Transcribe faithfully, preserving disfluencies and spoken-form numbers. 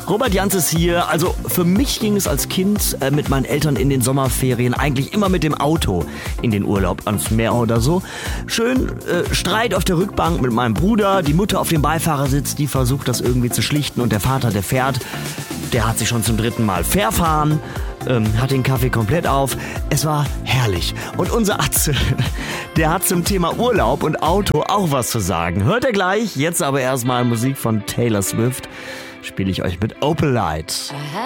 Robert Jans ist hier. Also für mich ging es als Kind äh, mit meinen Eltern in den Sommerferien eigentlich immer mit dem Auto in den Urlaub ans Meer oder so. Schön äh, Streit auf der Rückbank mit meinem Bruder, die Mutter auf dem Beifahrersitz, die versucht das irgendwie zu schlichten und der Vater, der fährt, der hat sich schon zum dritten Mal verfahren, ähm, hat den Kaffee komplett auf. Es war herrlich. Und unser Atze, der hat zum Thema Urlaub und Auto auch was zu sagen. Hört ihr gleich, jetzt aber erstmal Musik von Taylor Swift. Spiele ich euch mit Opalite.